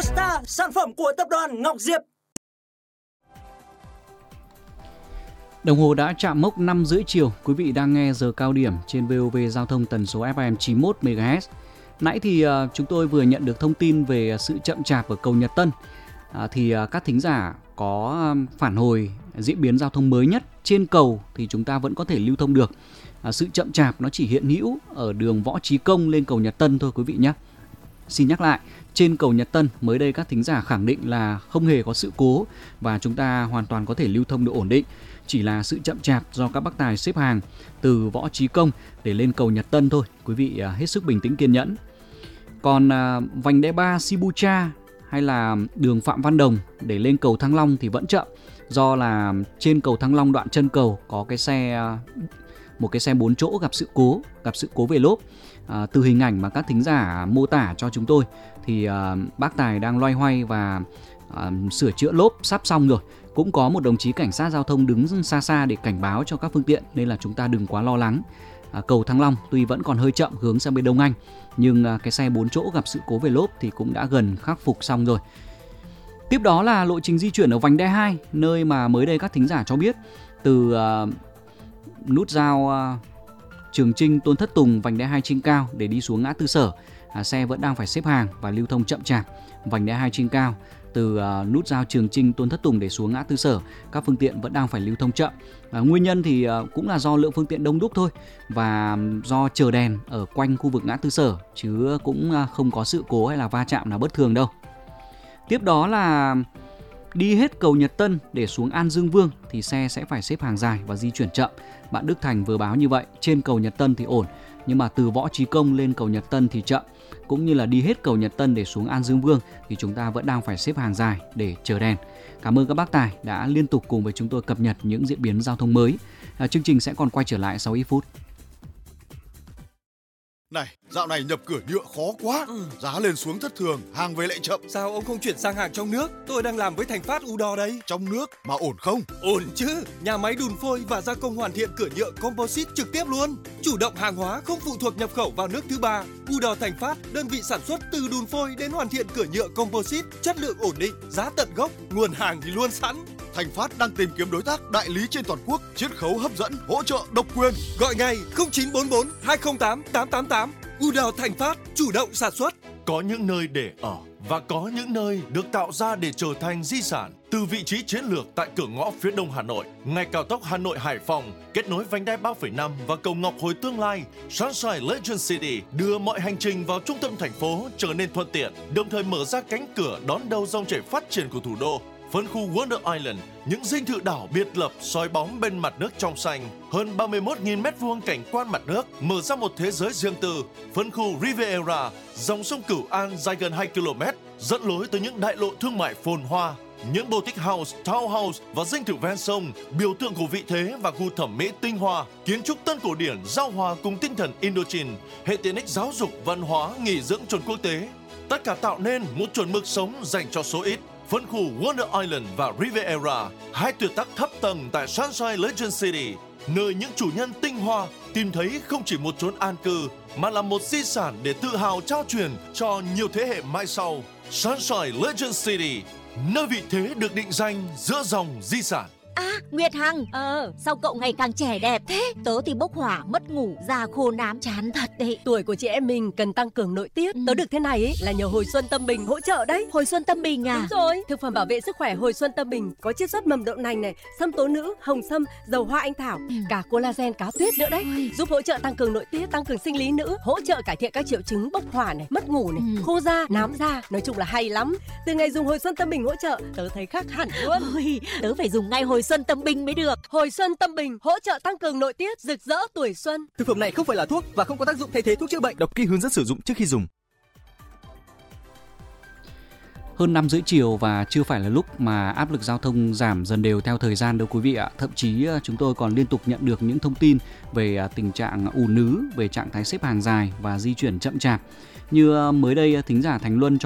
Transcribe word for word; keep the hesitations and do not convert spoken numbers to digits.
Robusta, sản phẩm của tập đoàn Ngọc Diệp. Đồng hồ đã chạm mốc năm rưỡi chiều. Quý vị đang nghe giờ cao điểm trên vê o vê Giao thông tần số ép em chín mươi mốt mê ga héc. Nãy thì uh, chúng tôi vừa nhận được thông tin về sự chậm chạp ở cầu Nhật Tân. Uh, thì uh, các thính giả có um, phản hồi diễn biến giao thông mới nhất trên cầu thì chúng ta vẫn có thể lưu thông được. Uh, sự chậm chạp nó chỉ hiện hữu ở đường Võ Trí Công lên cầu Nhật Tân thôi quý vị nhé. Xin nhắc lại, trên cầu Nhật Tân mới đây các thính giả khẳng định là không hề có sự cố và chúng ta hoàn toàn có thể lưu thông được ổn định. Chỉ là sự chậm chạp do các bác tài xếp hàng từ Võ Trí Công để lên cầu Nhật Tân thôi. Quý vị hết sức bình tĩnh kiên nhẫn. Còn à, vành đai ba Sibucha hay là đường Phạm Văn Đồng để lên cầu Thăng Long thì vẫn chậm. Do là trên cầu Thăng Long đoạn chân cầu có cái xe một cái xe bốn chỗ gặp sự cố, gặp sự cố về lốp. À, từ hình ảnh mà các thính giả mô tả cho chúng tôi thì à, bác tài đang loay hoay và à, sửa chữa lốp sắp xong rồi. Cũng có một đồng chí cảnh sát giao thông đứng xa xa để cảnh báo cho các phương tiện nên là chúng ta đừng quá lo lắng. À, cầu Thăng Long tuy vẫn còn hơi chậm hướng sang bên Đông Anh nhưng à, cái xe bốn chỗ gặp sự cố về lốp thì cũng đã gần khắc phục xong rồi. Tiếp đó là lộ trình di chuyển ở vành đai hai, nơi mà mới đây các thính giả cho biết từ à, nút giao à, Trường Chinh Tôn Thất Tùng vành đai hai trên cao để đi xuống ngã tư Sở, à, xe vẫn đang phải xếp hàng và lưu thông chậm chạp. Vành đai hai trên cao từ uh, nút giao Trường Chinh Tôn Thất Tùng để xuống ngã tư Sở, các phương tiện vẫn đang phải lưu thông chậm. À, nguyên nhân thì uh, cũng là do lượng phương tiện đông đúc thôi và do chờ đèn ở quanh khu vực ngã tư Sở chứ cũng uh, không có sự cố hay là va chạm nào bất thường đâu. Tiếp đó là đi hết cầu Nhật Tân để xuống An Dương Vương thì xe sẽ phải xếp hàng dài và di chuyển chậm. Bạn Đức Thành vừa báo như vậy, trên cầu Nhật Tân thì ổn, nhưng mà từ Võ Trí Công lên cầu Nhật Tân thì chậm. Cũng như là đi hết cầu Nhật Tân để xuống An Dương Vương thì chúng ta vẫn đang phải xếp hàng dài để chờ đèn. Cảm ơn các bác tài đã liên tục cùng với chúng tôi cập nhật những diễn biến giao thông mới. À, chương trình sẽ còn quay trở lại sau ít phút. Này, dạo này nhập cửa nhựa khó quá, ừ. Giá lên xuống thất thường, hàng về lại chậm. Sao ông không chuyển sang hàng trong nước? Tôi đang làm với Thành Phát Udor đây. Trong nước mà ổn không? Ổn chứ, nhà máy đun phôi và gia công hoàn thiện cửa nhựa composite trực tiếp luôn. Chủ động hàng hóa không phụ thuộc nhập khẩu vào nước thứ ba. Udor Thành Phát, đơn vị sản xuất từ đun phôi đến hoàn thiện cửa nhựa composite, chất lượng ổn định, giá tận gốc, nguồn hàng thì luôn sẵn. Thành Phát đang tìm kiếm đối tác đại lý trên toàn quốc, chiết khấu hấp dẫn, hỗ trợ độc quyền. Gọi ngay không chín bốn bốn hai không tám tám tám tám. Udor Thành Phát, chủ động sản xuất. Có những nơi để ở và có những nơi được tạo ra để trở thành di sản. Từ vị trí chiến lược tại cửa ngõ phía đông Hà Nội, ngay cao tốc Hà Nội Hải Phòng, kết nối vành đai ba phẩy năm và cầu Ngọc Hồi tương lai, Sunshine Legend City đưa mọi hành trình vào trung tâm thành phố trở nên thuận tiện, đồng thời mở ra cánh cửa đón đầu dòng chảy phát triển của thủ đô. Phân khu Wonder Island, những dinh thự đảo biệt lập soi bóng bên mặt nước trong xanh, hơn ba mươi mốt nghìn mét vuông cảnh quan mặt nước, mở ra một thế giới riêng tư. Phân khu Riviera, dòng sông Cửu An dài gần hai ki lô mét, dẫn lối tới những đại lộ thương mại phồn hoa. Những boutique house, townhouse và dinh thự ven sông, biểu tượng của vị thế và gu thẩm mỹ tinh hoa, kiến trúc tân cổ điển giao hòa cùng tinh thần Indochine, hệ tiện ích giáo dục, văn hóa, nghỉ dưỡng chuẩn quốc tế. Tất cả tạo nên một chuẩn mực sống dành cho số ít. Phân khu Wonder Island và Riviera, hai tuyệt tác thấp tầng tại Sunshine Legend City, nơi những chủ nhân tinh hoa tìm thấy không chỉ một chốn an cư mà là một di sản để tự hào trao truyền cho nhiều thế hệ mai sau. Sunshine Legend City, nơi vị thế được định danh giữa dòng di sản. À, Nguyệt Hằng, ờ, sao cậu ngày càng trẻ đẹp thế? Tớ thì bốc hỏa, mất ngủ, da khô nám, chán thật đấy. Tuổi của chị em mình cần tăng cường nội tiết. Ừ. Tớ được thế này ấy là nhờ Hồi Xuân Tâm Bình hỗ trợ đấy. Hồi Xuân Tâm Bình à? Đúng rồi. Thực phẩm bảo vệ sức khỏe Hồi Xuân Tâm Bình có chiết xuất mầm đậu nành này, sâm tố nữ, hồng sâm, dầu hoa anh thảo, ừ. cả collagen cá tuyết nữa đấy. Ôi. Giúp hỗ trợ tăng cường nội tiết, tăng cường sinh lý nữ, hỗ trợ cải thiện các triệu chứng bốc hỏa này, mất ngủ này, ừ. khô da, nám da, nói chung là hay lắm. Từ ngày dùng Hồi Xuân Tâm Bình hỗ trợ, tớ thấy khác hẳn luôn. Ôi, tớ phải dùng ngay Hồi Xuân Tâm Bình mới được. Hồi Xuân Tâm Bình hỗ trợ tăng cường nội tiết, rực rỡ tuổi xuân. Thực phẩm này không phải là thuốc và không có tác dụng thay thế thuốc chữa bệnh. Đọc kỹ hướng dẫn sử dụng trước khi dùng. Hơn năm rưỡi chiều và chưa phải là lúc mà áp lực giao thông giảm dần đều theo thời gian đâu quý vị ạ. Thậm chí chúng tôi còn liên tục nhận được những thông tin về tình trạng ùn ứ, về trạng thái xếp hàng dài và di chuyển chậm chạp. Như mới đây thính giả Thành Luân cho